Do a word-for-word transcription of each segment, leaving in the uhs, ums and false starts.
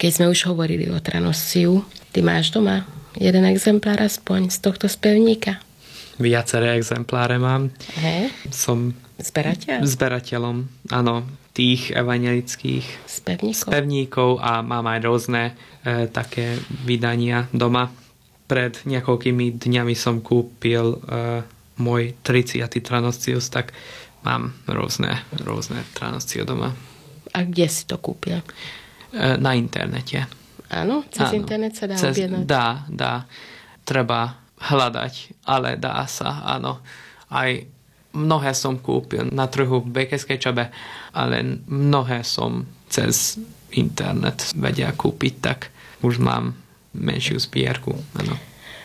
Keď sme už hovorili o Tranosiu, ty máš doma jeden exemplár aspoň z tohto spevníka? Viaceré exempláre mám. Hej. Som Zberateľ? zberateľom, áno, tých evangelických Spevníkov? spevníkov a mám aj rôzne e, také vydania doma. Pred niekoľkými dňami som kúpil e, môj tridsiaty Tranosius, tak mám rôzne, rôzne Tranosiu doma. A kde si to kúpil? E, na internete. Áno? Cez Áno. internet sa dá Cez, objednať? Dá, dá. Treba hľadať, ale dá sa, áno. Aj mnohé som kúpil na trhu v Bekeskej Čabe, ale mnohé som cez internet vedia kúpiť, tak už mám menšiu zbierku, áno.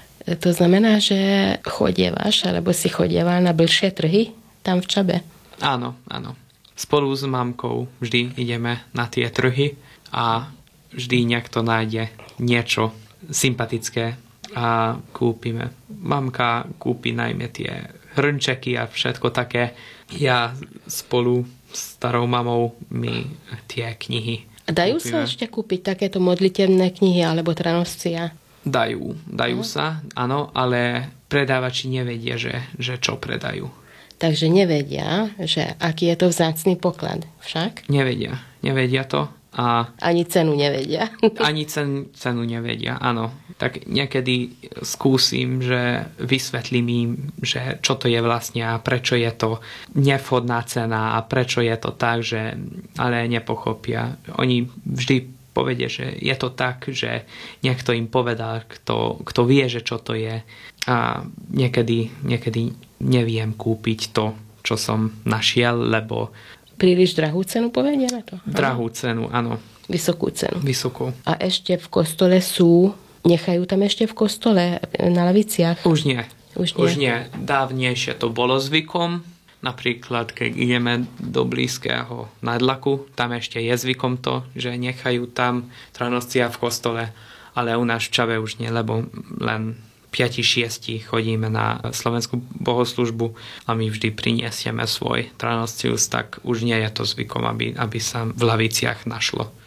To znamená, že chodievaš, alebo si chodieval na bližšie trhy tam v Čabe? Áno, áno. Spolu s mamkou vždy ideme na tie trhy a vždy niekto nájde niečo sympatické a kúpime. Mamka kúpi najmä tie hrnčeky a všetko také. Ja spolu s starou mamou mi tie knihy A dajú kúpime. sa ešte kúpiť takéto modlitevné knihy alebo Tranoscia? Dajú, dajú uh-huh. sa, áno, ale predávači nevedia, že, že čo predajú. Takže nevedia, že aký je to vzácny poklad. Však? Nevedia, nevedia to. A ani cenu nevedia. Ani cen, cenu nevedia, áno. Tak niekedy skúsim, že vysvetlím im, že čo to je vlastne a prečo je to nevhodná cena a prečo je to tak, že ale nepochopia. Oni vždy povedia, že je to tak, že niekto im povedal, kto, kto vie, že čo to je. A niekedy, niekedy neviem kúpiť to, čo som našiel, lebo príliš drahú cenu povedia na to? Drahú cenu, áno. Vysokú cenu. Vysokú. A ešte v kostole sú, nechajú tam ešte v kostole na laviciach? Už nie. Už nie. Už nie. Dávnejšie to bolo zvykom. Napríklad, keď ideme do blízkeho Nadlaku, tam ešte je zvykom to, že nechajú tam Tranoscia v kostole, ale u nás v Čave už nie, lebo len päť šesť chodíme na slovenskú bohoslužbu a my vždy priniesieme svoj Tranosius, tak už nie je to zvykom, aby, aby sa v laviciach našlo.